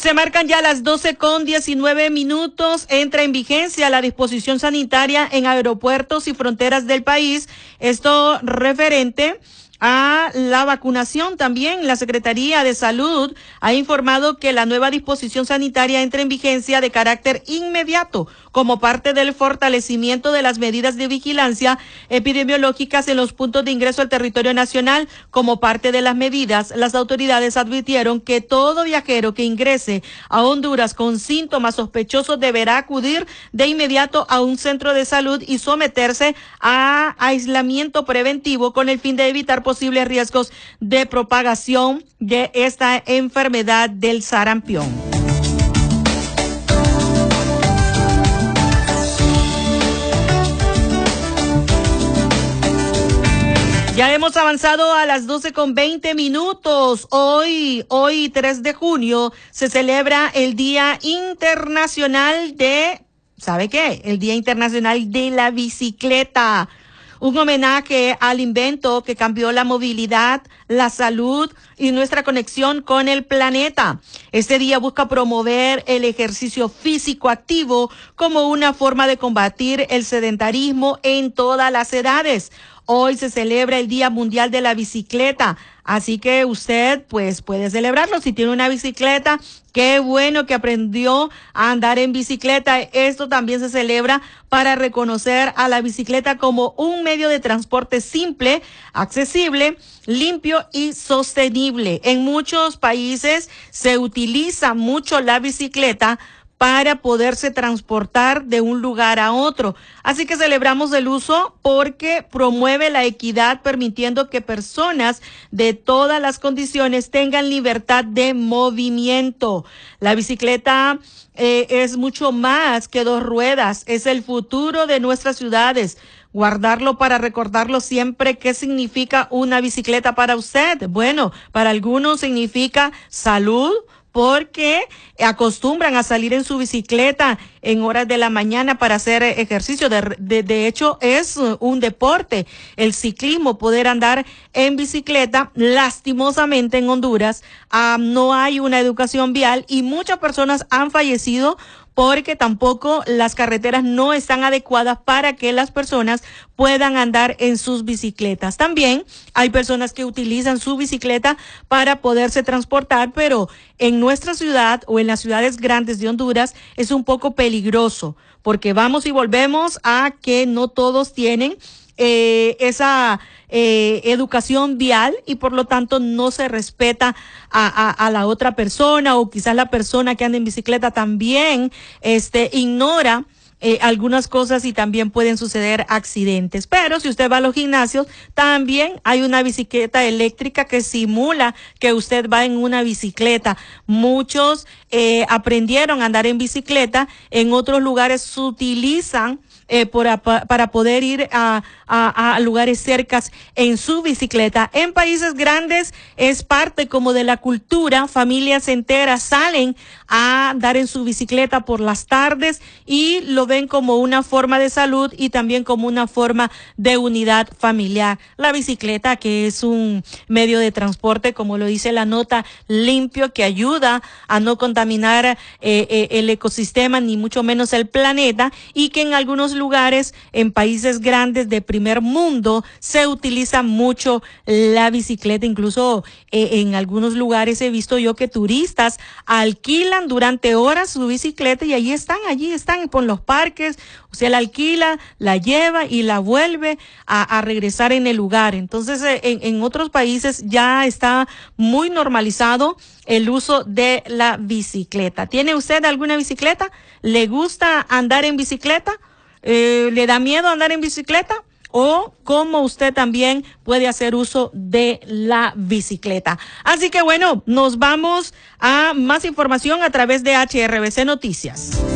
Se marcan ya las 12:19. Entra en vigencia la disposición sanitaria en aeropuertos y fronteras del país. Esto referente a la vacunación. También la Secretaría de Salud ha informado que la nueva disposición sanitaria entra en vigencia de carácter inmediato como parte del fortalecimiento de las medidas de vigilancia epidemiológicas en los puntos de ingreso al territorio nacional. Como parte de las medidas, las autoridades advirtieron que todo viajero que ingrese a Honduras con síntomas sospechosos deberá acudir de inmediato a un centro de salud y someterse a aislamiento preventivo con el fin de evitar posibles riesgos de propagación de esta enfermedad del sarampión. Ya hemos avanzado a las 12:20. Hoy 3 de junio se celebra el Día Internacional de, ¿sabe qué? El Día Internacional de la Bicicleta. Un homenaje al invento que cambió la movilidad, la salud y nuestra conexión con el planeta. Este día busca promover el ejercicio físico activo como una forma de combatir el sedentarismo en todas las edades. Hoy se celebra el Día Mundial de la Bicicleta, así que usted pues puede celebrarlo si tiene una bicicleta. Qué bueno que aprendió a andar en bicicleta. Esto también se celebra para reconocer a la bicicleta como un medio de transporte simple, accesible, limpio y sostenible. En muchos países se utiliza mucho la bicicleta para poderse transportar de un lugar a otro. Así que celebramos el uso porque promueve la equidad, permitiendo que personas de todas las condiciones tengan libertad de movimiento. La bicicleta es mucho más que dos ruedas, es el futuro de nuestras ciudades. Guardarlo para recordarlo siempre. ¿Qué significa una bicicleta para usted? Bueno, para algunos significa salud, porque acostumbran a salir en su bicicleta en horas de la mañana para hacer ejercicio. De hecho, es un deporte, el ciclismo, poder andar en bicicleta. Lastimosamente en Honduras no hay una educación vial y muchas personas han fallecido porque tampoco las carreteras no están adecuadas para que las personas puedan andar en sus bicicletas. También hay personas que utilizan su bicicleta para poderse transportar, pero en nuestra ciudad o en las ciudades grandes de Honduras es un poco peligroso, porque vamos y volvemos a que no todos tienen esa educación vial y por lo tanto no se respeta a la otra persona, o quizás la persona que anda en bicicleta también ignora algunas cosas y también pueden suceder accidentes. Pero si usted va a los gimnasios, también hay una bicicleta eléctrica que simula que usted va en una bicicleta. Muchos aprendieron a andar en bicicleta, en otros lugares se utilizan para poder ir a lugares cercas en su bicicleta. En países grandes es parte como de la cultura. Familias enteras salen a andar en su bicicleta por las tardes y lo ven como una forma de salud y también como una forma de unidad familiar. La bicicleta, que es un medio de transporte, como lo dice la nota, limpio, que ayuda a no contaminar el ecosistema ni mucho menos el planeta, y que en algunos lugares, en países grandes de primer mundo, se utiliza mucho la bicicleta. Incluso en algunos lugares he visto yo que turistas alquilan durante horas su bicicleta y allí están por los parques. O sea, la alquila, la lleva y la vuelve a regresar en el lugar. Entonces, en otros países ya está muy normalizado el uso de la bicicleta. ¿Tiene usted alguna bicicleta? ¿Le gusta andar en bicicleta? ¿Le da miedo andar en bicicleta? ¿O cómo usted también puede hacer uso de la bicicleta? Así que bueno, nos vamos a más información a través de HRBC Noticias.